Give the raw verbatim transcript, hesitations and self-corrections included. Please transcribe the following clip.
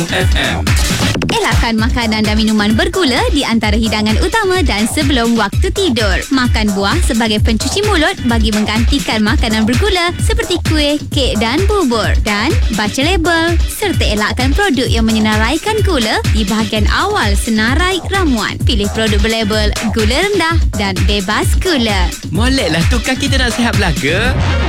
F M. Elakkan makanan dan minuman bergula di antara hidangan utama dan sebelum waktu tidur. Makan buah sebagai pencuci mulut bagi menggantikan makanan bergula seperti kuih, kek dan bubur. Dan baca label serta elakkan produk yang menyenaraikan gula di bahagian awal senarai ramuan. Pilih produk berlabel gula rendah dan bebas gula. Moleklah tukar kita nak sihat belaka.